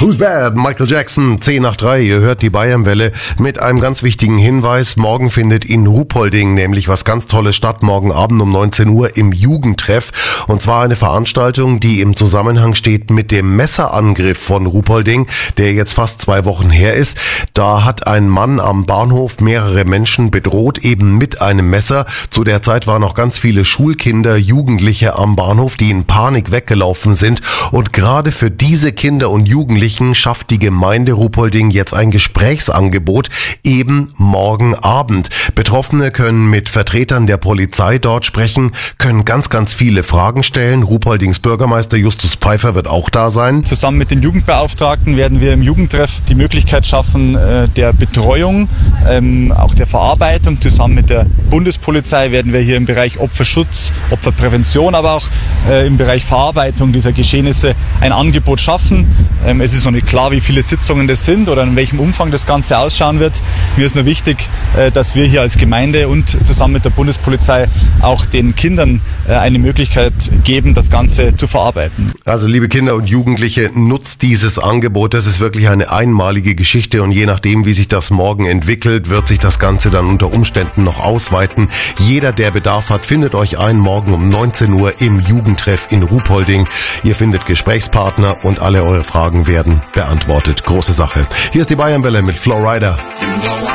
Who's Bad? Michael Jackson, 2:10. Ihr hört die Bayernwelle mit einem ganz wichtigen Hinweis. Morgen findet in Ruhpolding nämlich was ganz Tolles statt. Morgen Abend um 19 Uhr im Jugendtreff. Und zwar eine Veranstaltung, die im Zusammenhang steht mit dem Messerangriff von Ruhpolding, der jetzt fast 2 Wochen her ist. Da hat ein Mann am Bahnhof mehrere Menschen bedroht, eben mit einem Messer. Zu der Zeit waren noch ganz viele Schulkinder, Jugendliche am Bahnhof, die in Panik weggelaufen sind. Und gerade für diese Kinder und Jugendlichen schafft die Gemeinde Ruhpolding jetzt ein Gesprächsangebot, eben morgen Abend. Betroffene können mit Vertretern der Polizei dort sprechen, können ganz, ganz viele Fragen stellen. Ruhpoldings Bürgermeister Justus Pfeiffer wird auch da sein. Zusammen mit den Jugendbeauftragten werden wir im Jugendtreff die Möglichkeit schaffen, der Betreuung, auch der Verarbeitung. Zusammen mit der Bundespolizei werden wir hier im Bereich Opferschutz, Opferprävention, aber auch im Bereich Verarbeitung dieser Geschehnisse ein Angebot schaffen. Es ist noch nicht klar, wie viele Sitzungen das sind oder in welchem Umfang das Ganze ausschauen wird. Mir ist nur wichtig, dass wir hier als Gemeinde und zusammen mit der Bundespolizei auch den Kindern eine Möglichkeit geben, das Ganze zu verarbeiten. Also liebe Kinder und Jugendliche, nutzt dieses Angebot. Das ist wirklich eine einmalige Geschichte und je nachdem, wie sich das morgen entwickelt, wird sich das Ganze dann unter Umständen noch ausweiten. Jeder, der Bedarf hat, findet euch ein morgen um 19 Uhr im Jugendtreff in Ruhpolding. Ihr findet Gesprächspartner und alle eure Fragen werden beantwortet. Große Sache. Hier ist die Bayernwelle mit Flowrider.